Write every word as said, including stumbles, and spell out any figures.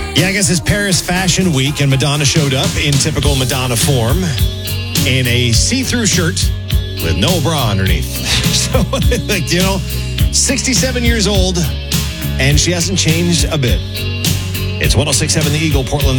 Yeah, I guess it's Paris Fashion Week, and Madonna showed up in typical Madonna form in a see-through shirt with no bra underneath. So, like, you know, sixty-seven years old, and she hasn't changed a bit. It's one oh six point seven The Eagle, Portland's